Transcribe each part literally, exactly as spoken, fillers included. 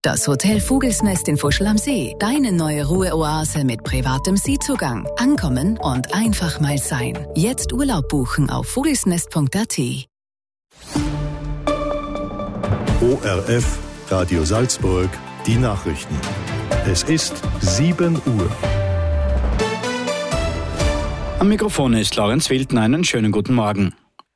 Das Hotel Vogelsnest in Fuschl am See. Deine neue Ruheoase mit privatem Seezugang. Ankommen und einfach mal sein. Jetzt Urlaub buchen auf vogelsnest punkt a t. O R F, Radio Salzburg, die Nachrichten. Es ist sieben Uhr. Am Mikrofon ist Lorenz Wildner. Einen schönen guten Morgen.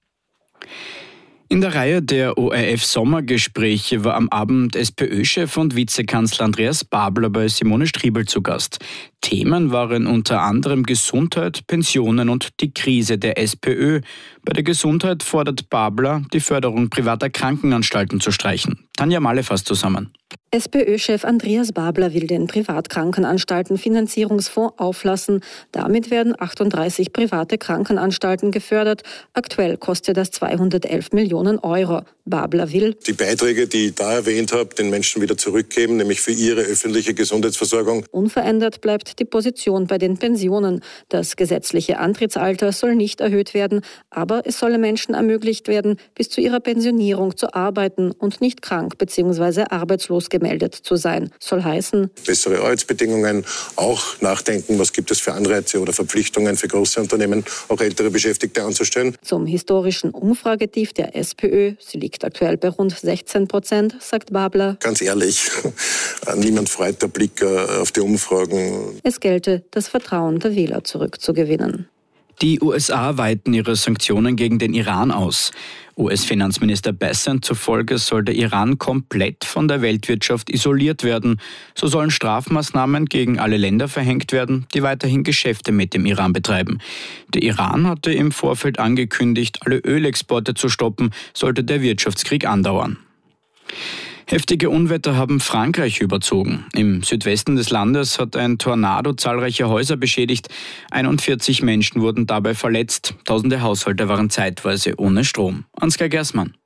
In der Reihe der O R F-Sommergespräche war am Abend SPÖ-Chef und Vizekanzler Andreas Babler bei Simone Striebel zu Gast. Themen waren unter anderem Gesundheit, Pensionen und die Krise der SPÖ. Bei der Gesundheit fordert Babler, die Förderung privater Krankenanstalten zu streichen. Tanja Malle fasst zusammen. SPÖ-Chef Andreas Babler will den Privatkrankenanstalten-Finanzierungsfonds auflassen. Damit werden achtunddreißig private Krankenanstalten gefördert. Aktuell kostet das zweihundertelf Millionen Euro. Babler will die Beiträge, die ich da erwähnt habe, den Menschen wieder zurückgeben, nämlich für ihre öffentliche Gesundheitsversorgung. Unverändert bleibt die Position bei den Pensionen. Das gesetzliche Antrittsalter soll nicht erhöht werden, aber es solle Menschen ermöglicht werden, bis zu ihrer Pensionierung zu arbeiten und nicht krank bzw. arbeitslos gemeldet zu sein. Soll heißen, bessere Arbeitsbedingungen, auch nachdenken, was gibt es für Anreize oder Verpflichtungen für große Unternehmen, auch ältere Beschäftigte anzustellen. Zum historischen Umfragetief der SPÖ, sie liegt aktuell bei rund sechzehn Prozent, sagt Babler. Ganz ehrlich, niemand freut der Blick auf die Umfragen. Es gelte, das Vertrauen der Wähler zurückzugewinnen. Die U S A weiten ihre Sanktionen gegen den Iran aus. U S-Finanzminister Bessent zufolge soll der Iran komplett von der Weltwirtschaft isoliert werden. So sollen Strafmaßnahmen gegen alle Länder verhängt werden, die weiterhin Geschäfte mit dem Iran betreiben. Der Iran hatte im Vorfeld angekündigt, alle Ölexporte zu stoppen, sollte der Wirtschaftskrieg andauern. Heftige Unwetter haben Frankreich überzogen. Im Südwesten des Landes hat ein Tornado zahlreiche Häuser beschädigt. einundvierzig Menschen wurden dabei verletzt. Tausende Haushalte waren zeitweise ohne Strom. Ansgar Gersmann.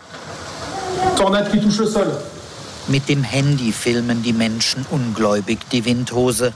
Mit dem Handy filmen die Menschen ungläubig die Windhose.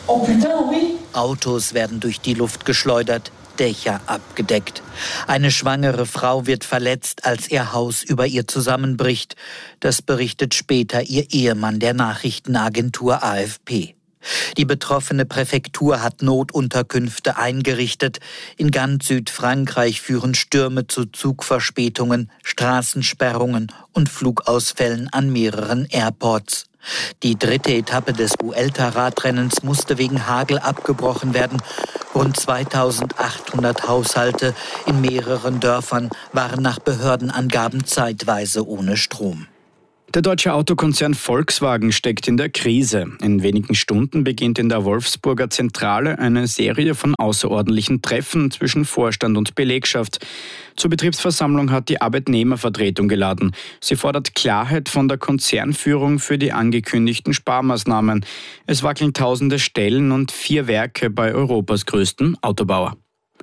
Autos werden durch die Luft geschleudert. Dächer abgedeckt. Eine schwangere Frau wird verletzt, als ihr Haus über ihr zusammenbricht. Das berichtet später ihr Ehemann der Nachrichtenagentur A F P. Die betroffene Präfektur hat Notunterkünfte eingerichtet. In ganz Südfrankreich führen Stürme zu Zugverspätungen, Straßensperrungen und Flugausfällen an mehreren Airports. Die dritte Etappe des Vuelta-Radrennens musste wegen Hagel abgebrochen werden. Rund zweitausendachthundert Haushalte in mehreren Dörfern waren nach Behördenangaben zeitweise ohne Strom. Der deutsche Autokonzern Volkswagen steckt in der Krise. In wenigen Stunden beginnt in der Wolfsburger Zentrale eine Serie von außerordentlichen Treffen zwischen Vorstand und Belegschaft. Zur Betriebsversammlung hat die Arbeitnehmervertretung geladen. Sie fordert Klarheit von der Konzernführung für die angekündigten Sparmaßnahmen. Es wackeln tausende Stellen und vier Werke bei Europas größtem Autobauer.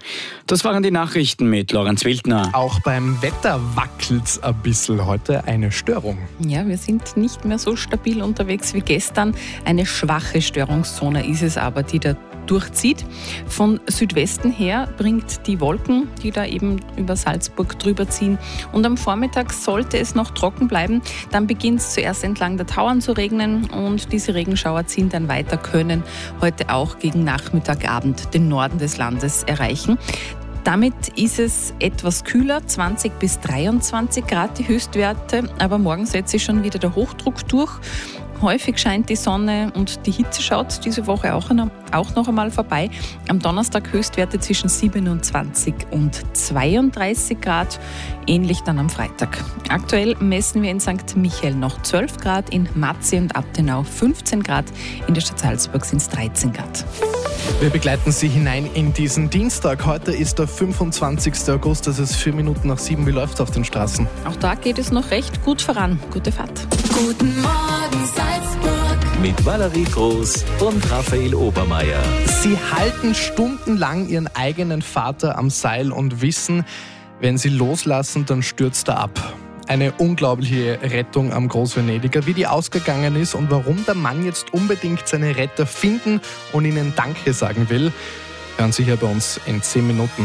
Das waren die Nachrichten mit Lorenz Wildner. Auch beim Wetter wackelt's ein bisschen. Heute eine Störung. Ja, wir sind nicht mehr so stabil unterwegs wie gestern. Eine schwache Störungszone ist es aber, die da durchzieht. Von Südwesten her bringt die Wolken, die da eben über Salzburg drüber ziehen. Und am Vormittag sollte es noch trocken bleiben. Dann beginnt es zuerst entlang der Tauern zu regnen und diese Regenschauer ziehen dann weiter, können heute auch gegen Nachmittag, Abend den Norden des Landes erreichen. Damit ist es etwas kühler, zwanzig bis dreiundzwanzig Grad die Höchstwerte, aber morgen setzt sich schon wieder der Hochdruck durch. Häufig scheint die Sonne und die Hitze schaut diese Woche auch, auch noch einmal vorbei. Am Donnerstag Höchstwerte zwischen siebenundzwanzig und zweiunddreißig Grad, ähnlich dann am Freitag. Aktuell messen wir in Sankt Michael noch zwölf Grad, in Matze und Abtenau fünfzehn Grad, in der Stadt Salzburg sind es dreizehn Grad. Wir begleiten Sie hinein in diesen Dienstag. Heute ist der fünfundzwanzigsten August, das ist vier Minuten nach sieben. Wie läuft es auf den Straßen? Auch da geht es noch recht gut voran. Gute Fahrt. Guten Morgen Salzburg. Mit Valerie Groß und Raphael Obermeier. Sie halten stundenlang ihren eigenen Vater am Seil und wissen, wenn sie loslassen, dann stürzt er ab. Eine unglaubliche Rettung am Großvenediger. Wie die ausgegangen ist und warum der Mann jetzt unbedingt seine Retter finden und ihnen Danke sagen will, hören Sie hier bei uns in zehn Minuten.